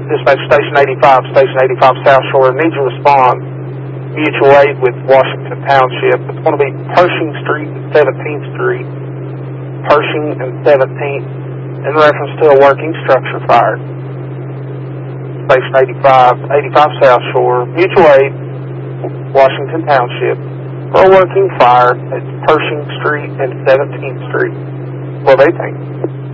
Dispatch Station 85, Station 85 South Shore. Need you to respond. Mutual aid with Washington Township. It's going to be Pershing Street and 17th Street. Pershing and 17th in reference to a working structure fire. Station 85, 85 South Shore. Mutual aid, Washington Township. For a working fire at Pershing Street and 17th Street. What do they think?